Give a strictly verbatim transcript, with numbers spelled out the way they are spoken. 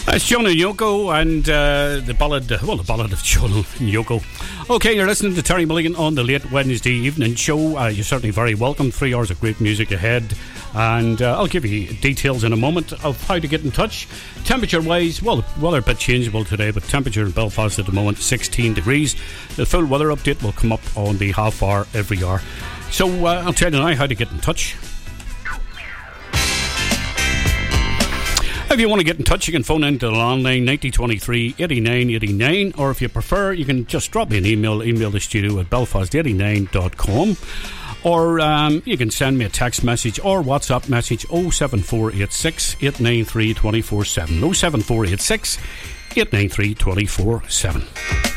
It's John and Yoko and uh, the ballad, well, the ballad of John and Yoko. Okay, you're listening to Terry Mulligan on the late Wednesday evening show. Uh, you're certainly very welcome. Three hours of great music ahead. And uh, I'll give you details in a moment of how to get in touch. Temperature-wise, well, weather a bit changeable today, but temperature in Belfast at the moment, sixteen degrees. The full weather update will come up on the half hour every hour. So uh, I'll tell you now how to get in touch. If you want to get in touch, you can phone into the landline ninety twenty-three eighty-nine eighty-nine, or if you prefer, you can just drop me an email, email the studio at belfast eighty-nine dot com, or um, you can send me a text message or WhatsApp message oh seven four eight six eight nine three two four seven, oh seven four eight six eight nine three two four seven.